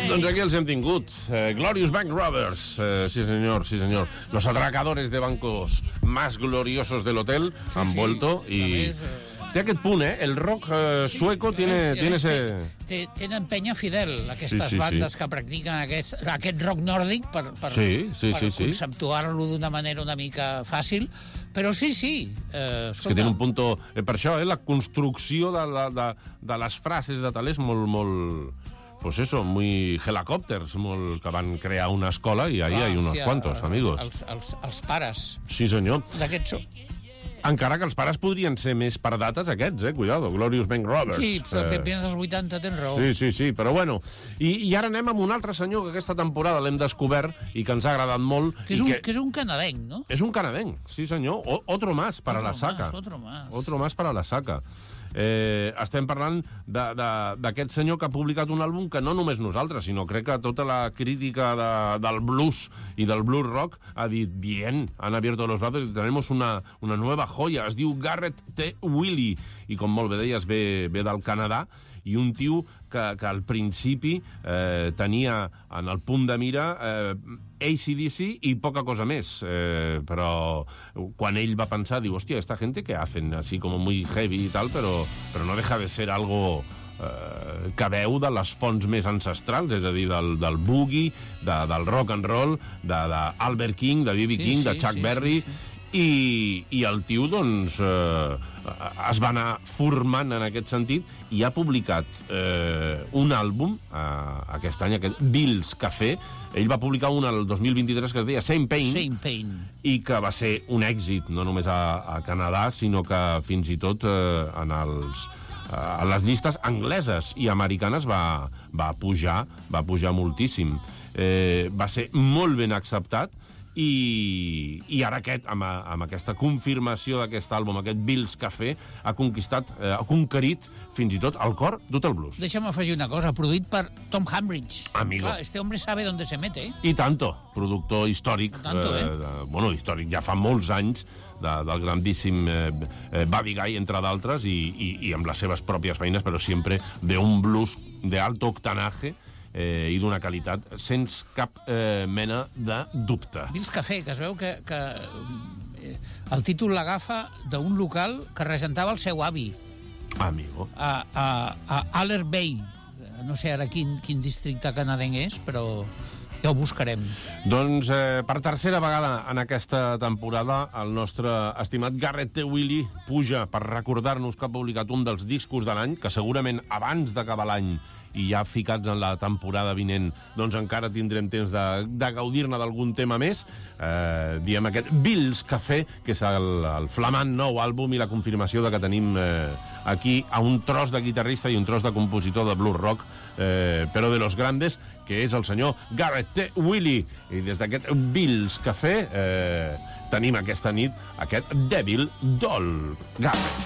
Doncs aquí els hem tingut. Glorious Bank Robbers. Sí, senyor, sí, senyor. Los atracadores de bancos más gloriosos del hotel han vuelto y... Té aquest punt, el rock sueco tiene ese... Tenen penya fidel, aquestes bandes que practiquen aquest rock nòrdic per conceptuar-lo d'una manera una mica fàcil, però sí. És que tenen un punt... Per això, la construcció de les frases de tal és molt pues eso, muy helicòpters, que van crear una escola i ahí hay unos cuantos, amigos. Els pares. Sí, senyor. D'aquests... Encara que els pares podrien ser més per dates aquests, cuidado, Glorious Bank Robbers. Sí, però viens dels 80, tens raó. Sí, però bueno. I ara anem amb un altre senyor que aquesta temporada l'hem descobert i que ens ha agradat molt. Que és un canadenc, no? És un canadenc, sí senyor. Otro más para la saca. Otro más para la saca. Estem parlant d'aquest senyor que ha publicat un àlbum que no només nosaltres, sinó crec que tota la crítica del blues i del blues rock ha dit, bien, han abierto los brazos y tenemos una nueva joya, es diu Garrett T. Willie, i com molt bé deies, ve del Canadà, i un tio que al principi tenia en el punt de mira AC/DC i poca cosa més, però quan ell va pensar, diu, hòstia, esta gente que hacen así como muy heavy y tal, però no deja de ser algo que veu de les fonts més ancestrals, és a dir, del boogie, del rock and roll, d'Albert King, de B.B. King, de Chuck Berry, i el tio, doncs, es va anar formant en aquest sentit i ha publicat un àlbum aquest any, aquest Bill's Café. Ell va publicar un el 2023 que es deia Same Pain, i que va ser un èxit, no només a Canadà, sinó que fins i tot a les llistes angleses i americanes va pujar moltíssim. Va ser molt ben acceptat, i ara amb aquesta confirmació d'aquest àlbum, aquest Bill's Café, ha conquerit fins i tot el cor del blues. Deixa'm afegir una cosa, produït per Tom Hambridge. Amigo. Clar, este hombre sabe dónde se mete, I tanto, productor històric, històric ja fa molts anys, del grandíssim Buddy Guy, entre d'altres, i amb les seves pròpies feines, però sempre d'un blues d'alto octanaje, i d'una qualitat sense cap mena de dubte. Bill's Café, que es veu que el títol l'agafa d'un local que regentava el seu avi. Amigo. A Aller Bay. No sé ara quin districte canadenc és, però ja ho buscarem. Doncs per tercera vegada en aquesta temporada el nostre estimat Garrett T. Willie puja per recordar-nos que ha publicat un dels discos de l'any, que segurament abans d'acabar l'any i ja ficats en la temporada vinent, doncs encara tindrem temps de gaudir-ne d'algun tema més. Diem aquest Bill's Café, que és el flamant nou àlbum i la confirmació de que tenim aquí a un tros de guitarrista i un tros de compositor de blues rock, però de los grandes, que és el senyor Garrett T. Willie. I des d'aquest Bill's Café tenim aquesta nit aquest Devil Doll. Garrett.